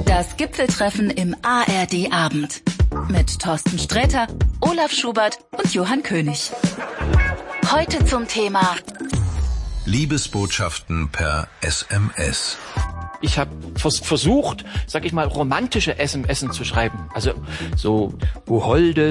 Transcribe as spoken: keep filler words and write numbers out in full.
Das Gipfeltreffen im A R D-Abend. Mit Thorsten Sträter, Olaf Schubert und Johann König. Heute zum Thema Liebesbotschaften per S M S. Ich habe vers- versucht, sag ich mal, romantische S M S zu schreiben. Also so, wo holde